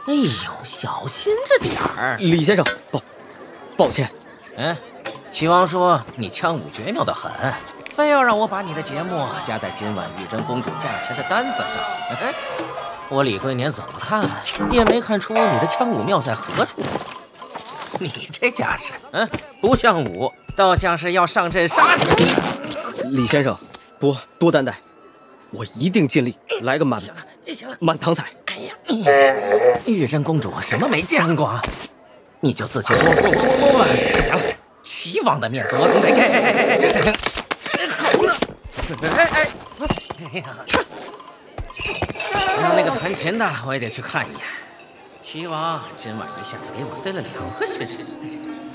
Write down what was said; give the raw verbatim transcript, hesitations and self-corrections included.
哎呦，小心着点儿。 李先生，抱，抱歉。 嗯，齐王说你枪舞绝妙的很，非要让我把你的节目加在今晚玉真公主价钱的单子上。嗯、我李贵年怎么看也没看出你的枪舞妙在何处。你这架势，嗯，不像舞，倒像是要上阵杀敌。 李先生，多多担待，我一定尽力来个满行了，行了， 满堂彩。 哎呀，玉真公主什么没见过？你就自求多福多了。行，齐王的面子我总得给。好了，哎哎，哎呀，去！那个弹琴的我也得去看一眼。齐王今晚一下子给我塞了两个心事。